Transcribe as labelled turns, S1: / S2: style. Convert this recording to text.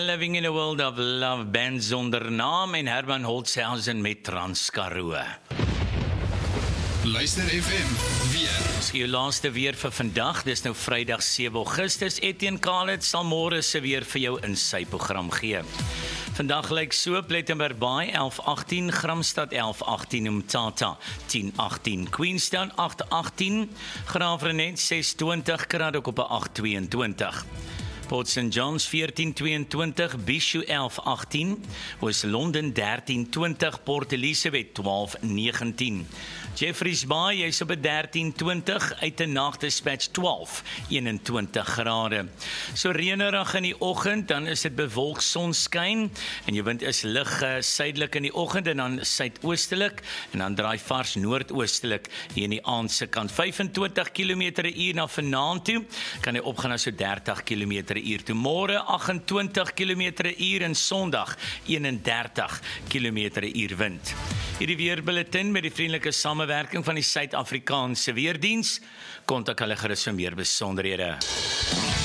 S1: Living in a World of Love, band zonder naam en Herman Holtzhausen met Transkaroo.
S2: Luister FM, weer.
S1: Dis jou laaste weer vir vandag, dis nou Vrydag 7 Augustus. Etienne Khalid sal môre se weer vir jou in sy program gee. Vandag lyk so: Plettenberg Bay 11:18, Gramstad 11:18, Umtata 10:18, Queenstown 8:18, Graafrenet 6:20, Kraddock 8:22. Port St. John's 14:22, Bishu 11:18, Oos-London 13:20, Port Elizabeth 12:19. Jeffreys Bay, jy's op 13:20, uit 'n nagdispatch 12:21 grade. So reënerig in die oggend, dan is dit bewolk, sonskyn en jou wind is lig suidelik in die oggend en dan suidoostelik en dan draai vars noordoostelik hier in die aand se kant. 25 km/h na vanaand toe, kan hy opgaan na so 30 km/h toe. Môre 28 km/h en Sondag 31 km/h wind. Hierdie weerbulletin met die vriendelike samewerking van die Suid-Afrikaanse Weerdiens. Kontak hulle gerus vir meer besonderhede.